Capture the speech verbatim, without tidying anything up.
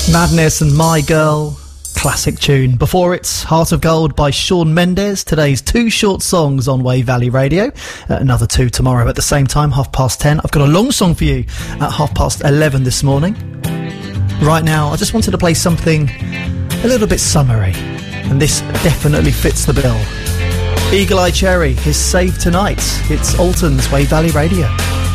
Madness and My Girl, classic tune. Before it's Heart of Gold by Shawn Mendes. Today's two short songs on Wave Valley Radio. Uh, another two tomorrow at the same time, half past ten. I've got a long song for you at half past eleven this morning. Right now, I just wanted to play something a little bit summery, and this definitely fits the bill. Eagle Eye Cherry is Save Tonight. It's Alton's Wave Valley Radio.